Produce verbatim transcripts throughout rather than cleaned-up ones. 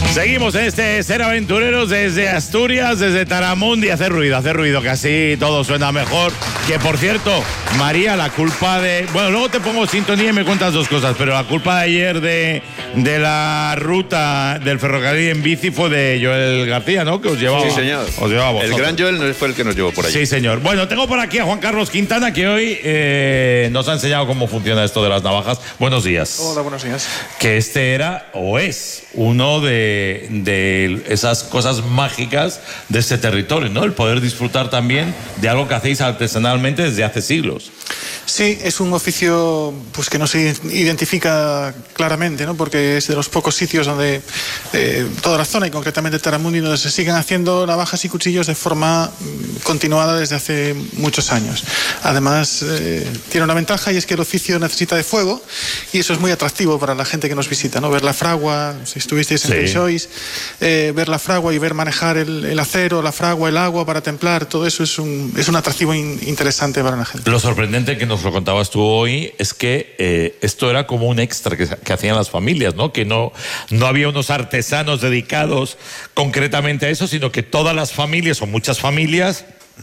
Seguimos en este Ser Aventureros desde Asturias, desde Taramundi. Hace ruido, hace ruido, que así todo suena mejor. Que por cierto, María, la culpa de... Bueno, luego te pongo sintonía y me cuentas dos cosas, pero la culpa de ayer de, de la ruta del ferrocarril en bici fue de Joel García, ¿no? Que os llevaba. Sí, señor. Os llevaba vosotros. El gran Joel no fue el que nos llevó por ahí. Sí, señor. Bueno, tengo por aquí a Juan Carlos Quintana, que hoy eh, nos ha enseñado cómo funciona esto de las navajas. Buenos días. Hola, buenos días. Que este era, o es, uno de, de esas cosas mágicas de este territorio, ¿no? El poder disfrutar también de algo que hacéis artesanalmente desde hace siglos. Sí, es un oficio pues que no se identifica claramente, ¿no? Porque es de los pocos sitios donde eh, toda la zona y concretamente Taramundi, donde se siguen haciendo navajas y cuchillos de forma continuada desde hace muchos años. Además, eh, tiene una ventaja y es que el oficio necesita de fuego y eso es muy atractivo para la gente que nos visita, ¿no? Ver la fragua, si estuvisteis en Teixois, eh, ver la fragua y ver manejar el, el acero, la fragua, el agua para templar, todo eso es un, es un atractivo in, interesante para la gente. Lo sorprendente que nos lo contabas tú hoy es que eh, esto era como un extra que, que hacían las familias, ¿no? Que no, no había unos artesanos dedicados concretamente a eso, sino que todas las familias o muchas familias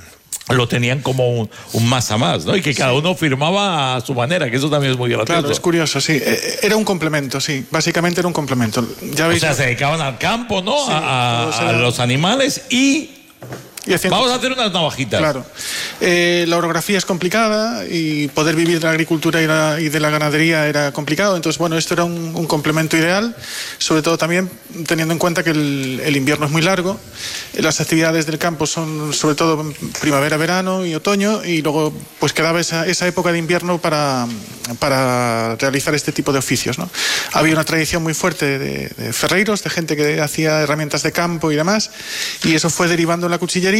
lo tenían como un, un más a más, ¿no? Y que cada uno firmaba a su manera, que eso también es muy gracioso. Claro, es curioso, sí. Era un complemento, sí. Básicamente era un complemento. Ya veis, o sea, se dedicaban al campo, ¿no? Sí, a, a, a los animales y... Y haciendo... Vamos a hacer unas navajitas. Claro. Eh, la orografía es complicada y poder vivir de la agricultura y, la, y de la ganadería era complicado. Entonces, bueno, esto era un, un complemento ideal, sobre todo también teniendo en cuenta que el, el invierno es muy largo. Las actividades del campo son sobre todo primavera, verano y otoño, y luego pues quedaba esa, esa época de invierno para, para realizar este tipo de oficios, ¿no? Había una tradición muy fuerte de, de ferreiros, de gente que hacía herramientas de campo y demás, y eso fue derivando en la cuchillería.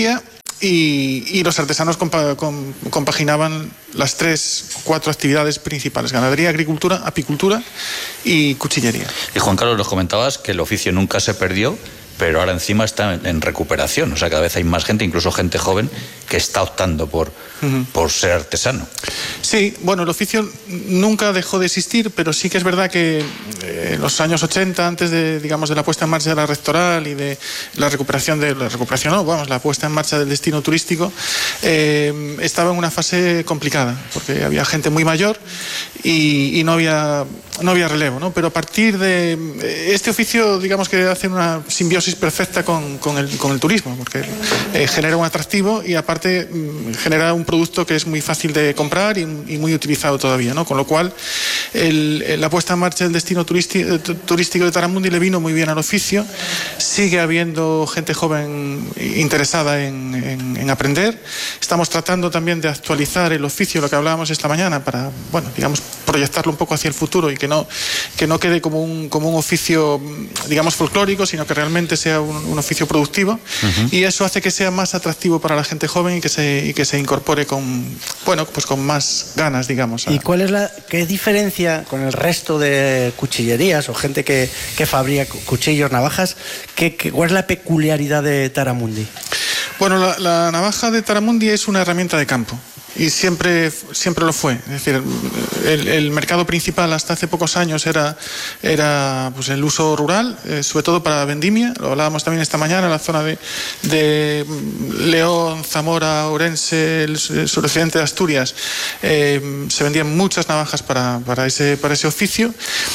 Y, y los artesanos compa, com, compaginaban las tres, cuatro actividades principales: ganadería, agricultura, apicultura y cuchillería. Y Juan Carlos, nos comentabas que el oficio nunca se perdió, pero ahora encima está en, en recuperación. O sea, cada vez hay más gente, incluso gente joven, que está optando por, uh-huh. por ser artesano. Sí, bueno, el oficio nunca dejó de existir, pero sí que es verdad que eh, en los años ochenta, antes de, digamos, de la puesta en marcha de la rectoral y de la recuperación de la recuperación, no, vamos, la puesta en marcha del destino turístico, eh, estaba en una fase complicada, porque había gente muy mayor y, y no había no había relevo, ¿no? Pero a partir de este oficio, digamos que hace una simbiosis perfecta con, con, el, con el turismo, porque eh, genera un atractivo y aparte mm, genera un producto que es muy fácil de comprar y, y muy utilizado todavía, ¿no? Con lo cual el, la puesta en marcha del destino turístico, turístico de Taramundi le vino muy bien al oficio. Sigue habiendo gente joven interesada en, en, en aprender. Estamos tratando también de actualizar el oficio, lo que hablábamos esta mañana, para, bueno, digamos, proyectarlo un poco hacia el futuro y que no, que no quede como un, como un oficio, digamos, folclórico, sino que realmente sea un, un oficio productivo. Uh-huh. Y eso hace que sea más atractivo para la gente joven y que se, y que se incorpore con, bueno, pues con más ganas, digamos. A... ¿Y cuál es la qué diferencia con el resto de cuchillerías o gente que, que fabrica cuchillos, navajas? ¿Qué, qué, ¿Cuál es la peculiaridad de Taramundi? Bueno, la, la navaja de Taramundi es una herramienta de campo. Y siempre, siempre lo fue. Es decir, el, el mercado principal hasta hace pocos años era, era pues el uso rural, eh, sobre todo para vendimia. Lo hablábamos también esta mañana en la zona de, de León, Zamora, Ourense, el suroccidente de Asturias. Eh, se vendían muchas navajas para, para, ese, para ese oficio.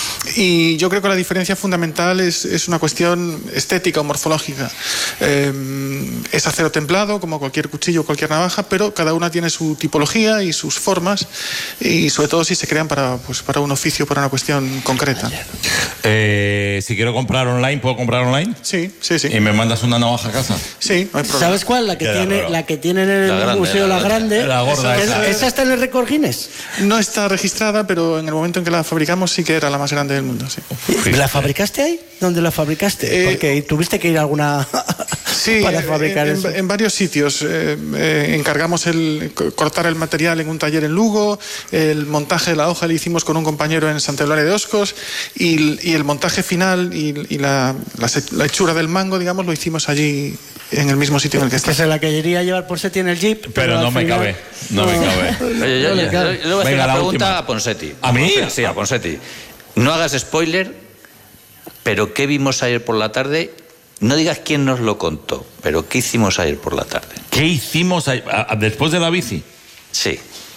Y yo creo que la diferencia fundamental es, es una cuestión estética o morfológica. Eh, es acero templado, como cualquier cuchillo o cualquier navaja, pero cada una tiene su tipo tipología y sus formas, y sobre todo si se crean para, pues, para un oficio, para una cuestión concreta. Eh, si quiero comprar online, ¿puedo comprar online? Sí, sí, sí. ¿Y me mandas una navaja a casa? Sí, no hay problema. ¿Sabes cuál? La que, tiene, la que tiene en el la grande, museo La, la Grande. La gorda esa. ¿Esa está en el récord Guinness? No está registrada, pero en el momento en que la fabricamos sí que era la más grande del mundo. Sí. ¿La fabricaste ahí? ¿Dónde la fabricaste? Eh, Porque tuviste que ir a alguna... Sí, para fabricar en, eso. En, en varios sitios. Eh, eh, encargamos el cortar el material en un taller en Lugo, el montaje de la hoja lo hicimos con un compañero en Santa Eulalia de Oscos y, y el montaje final y, y la, la, la hechura del mango, digamos, lo hicimos allí en el mismo sitio en el que está. Que se la quería llevar por Seti en el Jeep. Pero, pero no me final... cabe, no, no me cabe. Oye, yo, yo, yo, yo le voy a hacer una pregunta última. a Ponseti. ¿A mí? Sí, a Ponseti. No hagas spoiler pero ¿qué vimos ayer por la tarde? No digas quién nos lo contó, pero ¿qué hicimos ayer por la tarde? ¿Qué hicimos ayer, a, a, después de la bici? Sí.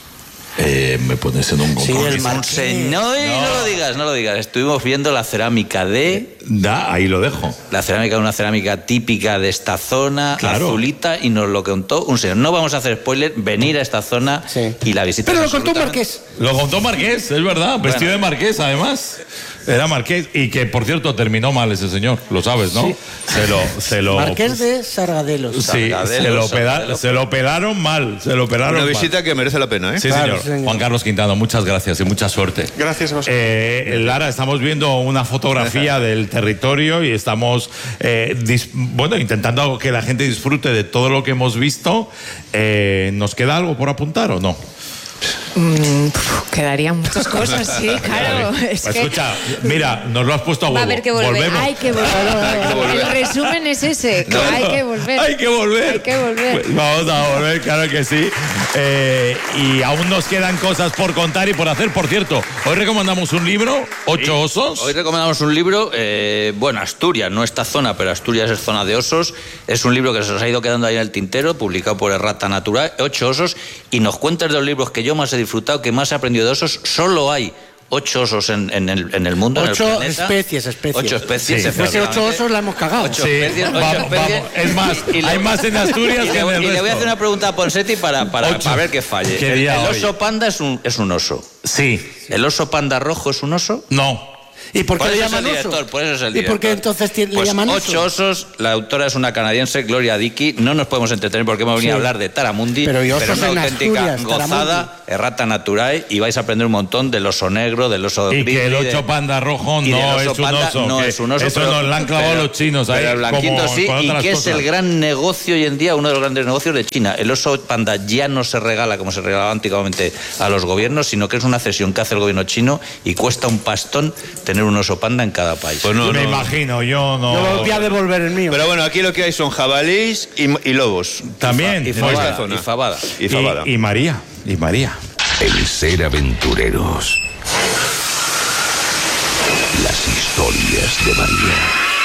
Eh, me pones en un Sí, el Un Marqués. señor, no, no lo digas, no lo digas. Estuvimos viendo la cerámica de... Da, ahí lo dejo. La cerámica, una cerámica típica de esta zona, Claro. azulita, y nos lo contó un señor. No vamos a hacer spoiler, venir a esta zona Sí. y la visita. Pero es lo contó un absolutamente- Marqués. Lo contó Marqués, es verdad, vestido de Marqués además. Era Marqués, y que por cierto terminó mal ese señor, lo sabes, ¿no? Sí. Se lo, se lo, Marqués de Sargadelos. Sí, Sargadelos, se lo, peda- Sargadelos. se lo pelaron mal, se lo pelaron Una mal. visita que merece la pena, ¿eh? Sí, Claro, señor. sí, señor. Juan Carlos Quintano, muchas gracias y mucha suerte. Gracias a vosotros. Eh, Lara, estamos viendo una fotografía del territorio y estamos, eh, dis- bueno, intentando que la gente disfrute de todo lo que hemos visto. Eh, ¿Nos queda algo por apuntar o no? Mm, pf, quedarían muchas cosas, sí, claro. Es Pues que escucha, mira, nos lo has puesto a huevo. va a haber que volver. Volvemos. Hay que volver. El resumen es ese, que hay que volver. Hay que volver. Hay que volver. Pues vamos a volver, claro que sí. Eh, y aún nos quedan cosas por contar y por hacer. Por cierto, hoy recomendamos un libro, Ocho Osos. Hoy recomendamos un libro, eh, bueno, Asturias, no esta zona, pero Asturias es zona de osos. Es un libro que se nos ha ido quedando ahí en el tintero, publicado por Errata Natural, Ocho Osos, y nos cuenta de los libros que yo más he disfrutado, que más he aprendido de osos. Solo hay ocho osos en, en el, en el mundo, Ocho en el planeta. especies, especies. Ocho especies, Sí, Si fuese ocho efectivamente. osos la hemos cagado. Ocho Sí, especies, ocho vamos, especies. vamos. Es más, Y le- hay más en Asturias y que le, en el y le voy a resto. hacer una pregunta a Ponseti para, para, Ocho. para ver que falle. ¿Qué El, día el hoy? oso panda es un, es un oso. Sí. ¿El oso panda rojo es un oso? No. ¿Y por qué Por le eso es llaman el oso? director, por eso es el ¿Y por qué director. entonces ti- le Pues llaman oso? Ocho Osos, la autora es una canadiense, Gloria Dickey. No nos podemos entretener porque hemos venido Sí. a hablar de Taramundi, Pero y osos es una en auténtica Asturias, gozada, Errata Naturae, y vais a aprender un montón del oso negro, del oso Y grizzly, que el de- ocho panda rojo y del no oso es un panda oso. no que es un oso, Eso pero- nos lo han clavado pero- los chinos ahí. pero el blanquito como sí, con y otras que es cosas. el gran negocio hoy en día, uno de los grandes negocios de China. El oso panda ya no se regala como se regalaba antiguamente a los gobiernos, sino que es una cesión que hace el gobierno chino y cuesta un pastón tener un oso panda en cada país. Pues no, Me no. imagino, yo no. Yo voy a devolver el mío. Pero bueno, aquí lo que hay son jabalís y, y lobos. También. y en fabada, esta zona. y fabada. Y fabada. Y, y María. Y María. El ser aventureros. Las historias de María.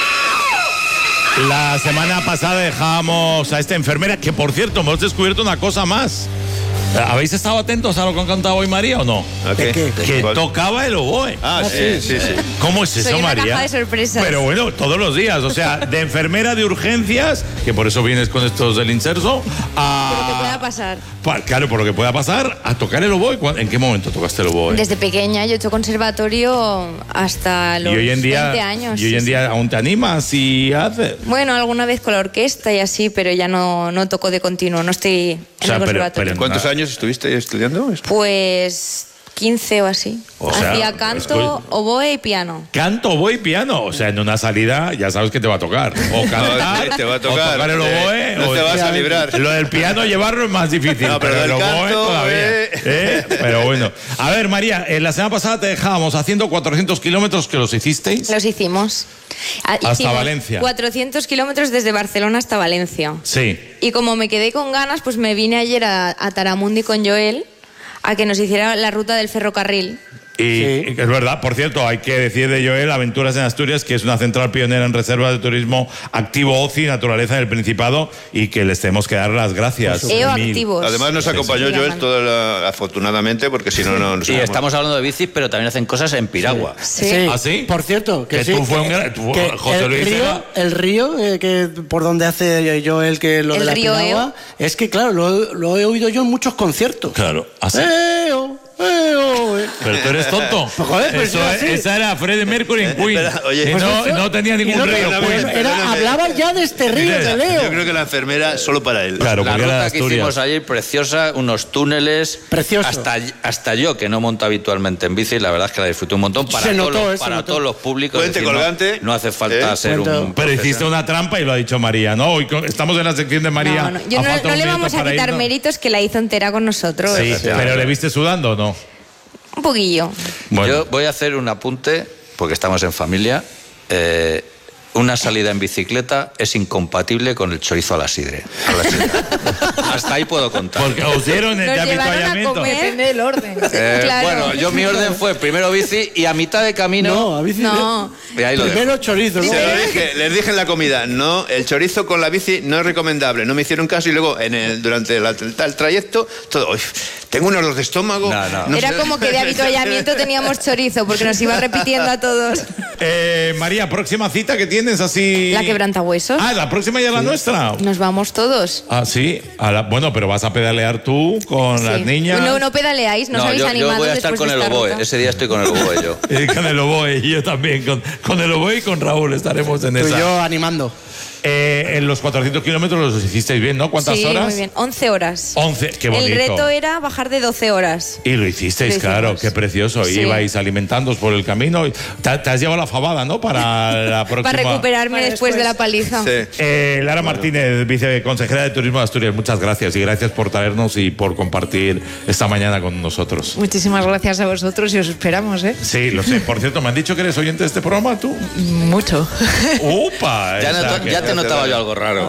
La semana pasada dejábamos a esta enfermera, que por cierto, hemos descubierto una cosa más. ¿Habéis estado atentos a lo que ha contado hoy María o no? ¿A ¿De qué? Que ¿Cuál? tocaba el oboe. Ah, sí, sí, sí. ¿Cómo es Soy eso, una María? caja de sorpresas. Pero bueno, todos los días, o sea, de enfermera de urgencias, que por eso vienes con estos del inserso, a... Por lo que pueda pasar. Pa- Claro, por lo que pueda pasar, a tocar el oboe. ¿Cuán- ¿En qué momento tocaste el oboe? Desde pequeña yo he hecho conservatorio hasta y los hoy en día, veinte años. y hoy sí, en sí. día aún te animas y haces. Bueno, alguna vez con la orquesta y así, pero ya no, no toco de continuo, no estoy en O sea, el pero- conservatorio. pero- ¿Cuántos años estuviste estudiando? Pues quince o así. O sea, Hacía canto, escu- oboe y piano. Canto, oboe y piano. O sea, en una salida ya sabes que te va a tocar. O cantar, te- te va a o tocar. tocar el Te- oboe. no o- te vas a librar. Lo del piano llevarlo es más difícil. No, pero pero el del oboe canto, todavía. eh. ¿eh? Pero bueno. A ver, María, en la semana pasada te dejábamos haciendo cuatrocientos kilómetros que los hicisteis. Los hicimos. Ah, Hasta hicimos Valencia. cuatrocientos kilómetros desde Barcelona hasta Valencia. Sí. Y como me quedé con ganas, pues me vine ayer a, a Taramundi con Joel a que nos hiciera la ruta del ferrocarril. Y Sí. es verdad, por cierto, hay que decir de Joel Aventuras en Asturias, que es una central pionera en reservas de turismo activo, ocio y naturaleza en el Principado, y que les tenemos que dar las gracias. EO Mil. activos. Además nos acompañó sí. Joel toda la- afortunadamente, porque si no, no nos Y hubiéramos- estamos hablando de bicis, pero también hacen cosas en piragua. Sí. ¿Ah, sí? Por cierto, que, Que sí, tú fue un que- gran- tú- que José el Luis río, era- el río eh, que por donde hace yo el que lo El de la río piragua, es que claro, lo, lo he oído yo en muchos conciertos. Claro, así. Eo, eo, eh. Pero tú eres tonto. Pues, joder, pues Eso era es- así. esa era Freddie Mercury en Queen. Espera, oye. Y Pues no, eso- no tenía Y ningún no, río. pero- Queen. pero era- hablaba ya de este río, Mira, de Leo. Yo creo que la enfermera solo para él. Claro, La porque era de ruta que Asturias. hicimos ayer, preciosa, unos túneles. Precioso. Hasta, hasta yo, que no monto habitualmente en bici, la verdad es que la disfruté un montón. Para, Se todos, notó, los, eh, se para notó. todos los públicos. Puente es decir, no- colgante. No, hace falta ¿Eh? ser un. Cuento. un Pero hiciste profesional. una trampa y lo ha dicho María, ¿no? Hoy co- estamos en la sección de María. No, no, yo ¿Ha no, faltado no un le minuto vamos a para quitar irnos? méritos que la hizo entera con nosotros. Sí, pero ¿le viste sudando o no? Un poquillo. Bueno. Yo voy a hacer un apunte, porque estamos en familia. Eh, una salida en bicicleta es incompatible con el chorizo a la sidre. A la sidra. Hasta ahí puedo contar. Porque os dieron el Nos de llevaron a avituallamiento. comer. Depende del orden. Eh, Claro. Bueno, yo mi orden fue primero bici y a mitad de camino. No, a bici- No, Y ahí lo dejo. Primero chorizo, ¿no? Se lo dije, les dije en la comida, no, el chorizo con la bici no es recomendable. No me hicieron caso y luego en el, durante la- el trayecto, todo, "Uy, tengo un olor de estómago. No, no. no Era sé". como que de habituallamiento teníamos chorizo, porque nos iba repitiendo a todos. Eh, María, próxima cita que tienes así. La quebrantahuesos. Ah, la próxima ya es la nuestra. Nos vamos todos. Ah, sí. A la- bueno, pero vas a pedalear tú con las Sí. niñas. No, no pedaleáis, no, os No, habéis yo, yo animado voy a estar después con de el esta oboe. ruta. Ese día estoy con el oboe yo. Eh, con el oboe y yo también. Con, con el oboe y con Raúl estaremos en Tú y esa. yo animando. Eh, en los cuatrocientos kilómetros los hicisteis bien, ¿no? ¿Cuántas Sí, horas? muy bien. once horas. once, qué bonito. El reto era bajar de doce horas. Y lo hicisteis, Lo hicimos. claro, qué precioso. Sí. Ibais alimentándoos por el camino. y Te, te has llevado la fabada, ¿no? Para la próxima. Para recuperarme Para después, después. de la paliza. Sí. Eh, Lara Martínez, viceconsejera de Turismo de Asturias, muchas gracias. Y gracias por traernos y por compartir esta mañana con nosotros. Muchísimas gracias a vosotros y os esperamos, ¿eh? Sí, lo sé. Por cierto, me han dicho que eres oyente de este programa, tú. Mucho. ¡Upa! Ya, esa noto- que- ya te notaba yo algo raro.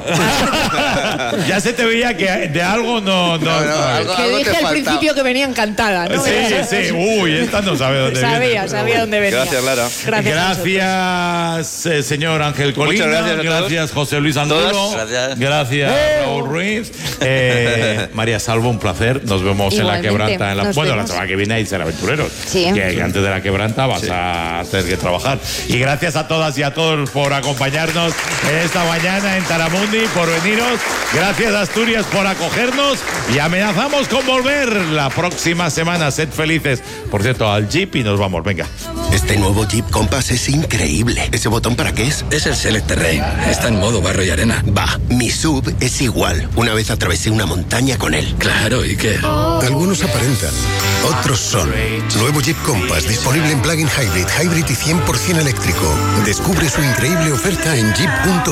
Ya se te veía que de algo no. no, No, no, sabes. algo- Que te dije al faltaba. principio que venía encantada, ¿no? Sí, sí. Uy, esta no sabe dónde viene. Sabía, sabía dónde venía. Gracias, Lara. Gracias. a vosotros. Gracias, eh, señor Ángel Colina. Muchas gracias a todos. Gracias, José Luis Angulo. Todas, gracias. Gracias, Raúl Ruiz. Eh, María Salvo, un placer. Nos vemos en la Igualmente, quebranta. En la, nos bueno, vemos. la semana que viene ahí será Aventureros. Sí. Que, que antes de la quebranta vas a tener que trabajar. Y gracias a todas y a todos por acompañarnos en esta mañana en Taramundi, por veniros. Gracias, Asturias, por acogernos. Y amenazamos con volver la próxima semana. Sed felices. Por cierto, al Jeep y nos vamos. Venga. Este nuevo Jeep Compass es increíble. ¿Ese botón para qué es? Es el Select Terrain. Está en modo barro y arena. Va, mi sub es igual. Una vez atravesé una montaña con él. Claro, ¿y qué? Algunos aparentan, otros son. Nuevo Jeep Compass disponible en plug-in hybrid, hybrid y cien por ciento eléctrico. Descubre su increíble oferta en jeep punto